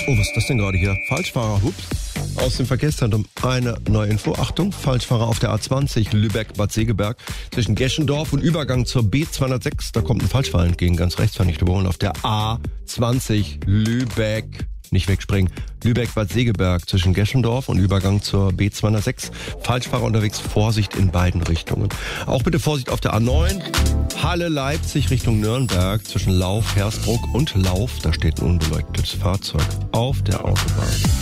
Oh, was ist das denn gerade hier? Falschfahrer, hups. Aus dem Verkehrszentrum eine neue Info. Achtung, Falschfahrer auf der A20 Lübeck-Bad Segeberg zwischen Geschendorf und Übergang zur B206. Da kommt ein Falschfahrer entgegen, ganz rechts, war nicht überholen. Auf der A20 Lübeck, nicht wegspringen, Lübeck-Bad Segeberg zwischen Geschendorf und Übergang zur B206. Falschfahrer unterwegs, Vorsicht in beiden Richtungen. Auch bitte Vorsicht auf der A9. Halle-Leipzig Richtung Nürnberg zwischen Lauf, Hersbruck und Lauf. Da steht ein unbeleuchtetes Fahrzeug auf der Autobahn.